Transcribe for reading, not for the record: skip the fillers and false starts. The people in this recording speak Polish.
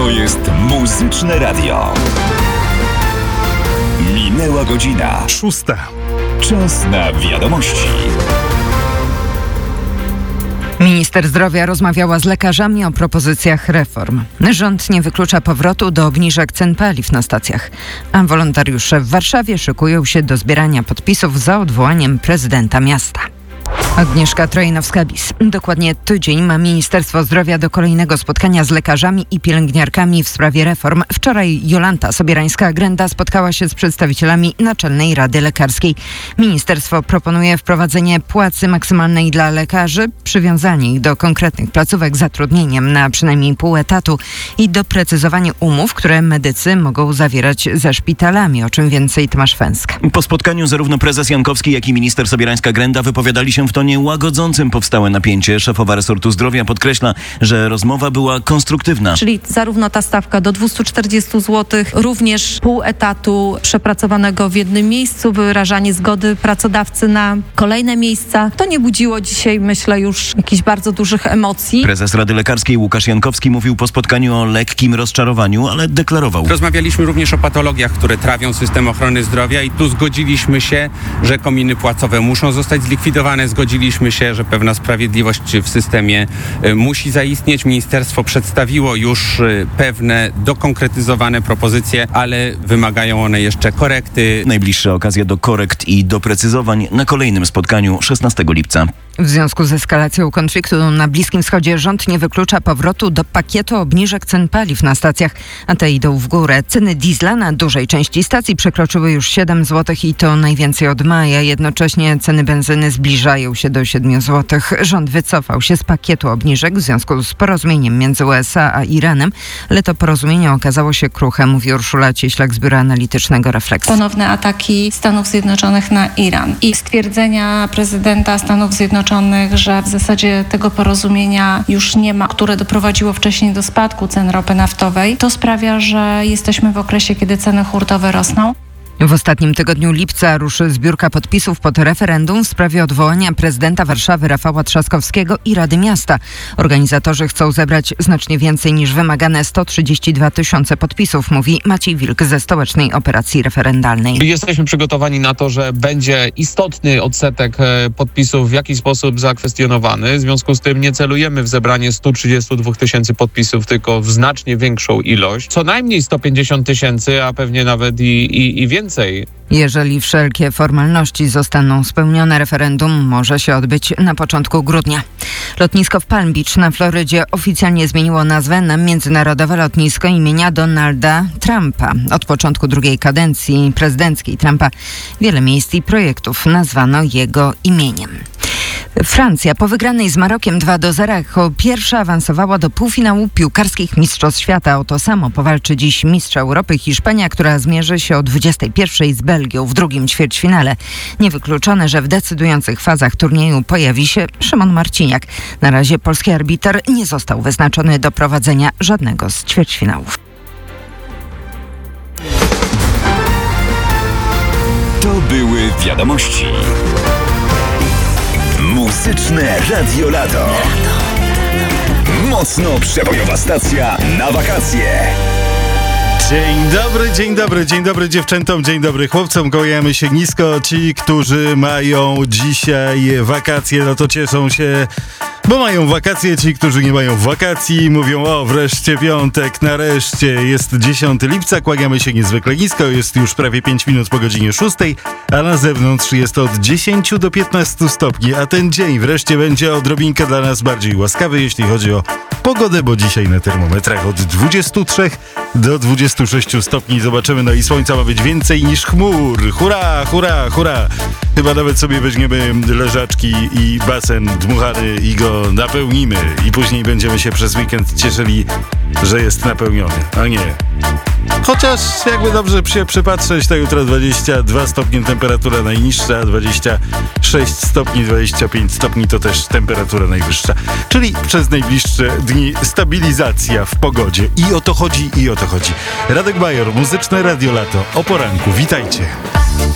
To jest Muzyczne Radio. Minęła godzina 6. Czas na wiadomości. Minister zdrowia rozmawiała z lekarzami o propozycjach reform. Rząd nie wyklucza powrotu do obniżek cen paliw na stacjach, a wolontariusze w Warszawie szykują się do zbierania podpisów za odwołaniem prezydenta miasta. Agnieszka Trojanowska-Bis. Dokładnie tydzień ma Ministerstwo Zdrowia do kolejnego spotkania z lekarzami i pielęgniarkami w sprawie reform. Wczoraj Jolanta Sobierańska-Grenda spotkała się z przedstawicielami Naczelnej Rady Lekarskiej. Ministerstwo proponuje wprowadzenie płacy maksymalnej dla lekarzy, przywiązanie ich do konkretnych placówek z zatrudnieniem na przynajmniej pół etatu i doprecyzowanie umów, które medycy mogą zawierać ze szpitalami. O czym więcej Tomasz Fęsk. Po spotkaniu zarówno prezes Jankowski, jak i minister Sobierańska-Grenda wypowiadali się w tonie łagodzącym powstałe napięcie. Szefowa resortu zdrowia podkreśla, że rozmowa była konstruktywna. Czyli zarówno ta stawka do 240 zł, również pół etatu przepracowanego w jednym miejscu, wyrażanie zgody pracodawcy na kolejne miejsca. To nie budziło dzisiaj, myślę, już jakichś bardzo dużych emocji. Prezes Rady Lekarskiej Łukasz Jankowski mówił po spotkaniu o lekkim rozczarowaniu, ale deklarował. Rozmawialiśmy również o patologiach, które trawią system ochrony zdrowia i tu zgodziliśmy się, że kominy płacowe muszą zostać zlikwidowane. Zgodziliśmy się, że pewna sprawiedliwość w systemie musi zaistnieć. Ministerstwo przedstawiło już pewne dokonkretyzowane propozycje, ale wymagają one jeszcze korekty. Najbliższa okazja do korekt i doprecyzowań na kolejnym spotkaniu 16 lipca. W związku z eskalacją konfliktu na Bliskim Wschodzie rząd nie wyklucza powrotu do pakietu obniżek cen paliw na stacjach, a te idą w górę. Ceny diesla na dużej części stacji przekroczyły już 7 zł i to najwięcej od maja. Jednocześnie ceny benzyny zbliżają się do 7 zł. Rząd wycofał się z pakietu obniżek w związku z porozumieniem między USA a Iranem, ale to porozumienie okazało się kruche, mówi Urszula Cieślak z Biura Analitycznego Refleks. Ponowne ataki Stanów Zjednoczonych na Iran i stwierdzenia prezydenta Stanów Zjednoczonych, że w zasadzie tego porozumienia już nie ma, które doprowadziło wcześniej do spadku cen ropy naftowej, to sprawia, że jesteśmy w okresie, kiedy ceny hurtowe rosną. W ostatnim tygodniu lipca ruszy zbiórka podpisów pod referendum w sprawie odwołania prezydenta Warszawy Rafała Trzaskowskiego i Rady Miasta. Organizatorzy chcą zebrać znacznie więcej niż wymagane 132 000 podpisów, mówi Maciej Wilk ze Stołecznej Operacji Referendalnej. Jesteśmy przygotowani na to, że będzie istotny odsetek podpisów w jakiś sposób zakwestionowany. W związku z tym nie celujemy w zebranie 132 000 podpisów, tylko w znacznie większą ilość. Co najmniej 150 000, a pewnie nawet i więcej. Jeżeli wszelkie formalności zostaną spełnione, referendum może się odbyć na początku grudnia. Lotnisko w Palm Beach na Florydzie oficjalnie zmieniło nazwę na Międzynarodowe Lotnisko imienia Donalda Trumpa. Od początku drugiej kadencji prezydenckiej Trumpa wiele miejsc i projektów nazwano jego imieniem. Francja po wygranej z Marokiem 2-0 jako pierwsza awansowała do półfinału piłkarskich Mistrzostw Świata. O to samo powalczy dziś mistrz Europy Hiszpania, która zmierzy się o 21 z Belgią w drugim ćwierćfinale. Niewykluczone, że w decydujących fazach turnieju pojawi się Szymon Marciniak. Na razie polski arbiter nie został wyznaczony do prowadzenia żadnego z ćwierćfinałów. To były wiadomości. Muzyczne Radio Lato. Mocno przebojowa stacja na wakacje. Dzień dobry dziewczętom, dzień dobry chłopcom, kłaniamy się nisko. Ci, którzy mają dzisiaj wakacje, no to cieszą się, bo mają wakacje. Ci, którzy nie mają wakacji, mówią: o, wreszcie piątek, nareszcie. Jest 10 lipca, kłaniamy się niezwykle nisko, jest już prawie 5 minut po godzinie 6, a na zewnątrz jest od 10 do 15 stopni, a ten dzień wreszcie będzie odrobinkę dla nas bardziej łaskawy, jeśli chodzi o pogodę, bo dzisiaj na termometrach od 23 do 26 stopni zobaczymy, no i słońca ma być więcej niż chmur. Hurra, hurra, hurra! Chyba nawet sobie weźmiemy leżaczki i basen dmuchany i go napełnimy i później będziemy się przez weekend cieszyli, że jest napełniony, a nie. Chociaż jakby dobrze się przypatrzeć, to jutro 22 stopnie temperatura najniższa, 26 stopni, 25 stopni to też temperatura najwyższa. Czyli przez najbliższe dni stabilizacja w pogodzie. I o to chodzi, i o to chodzi. Radek Bajor, Muzyczne Radio Lato o poranku. Witajcie.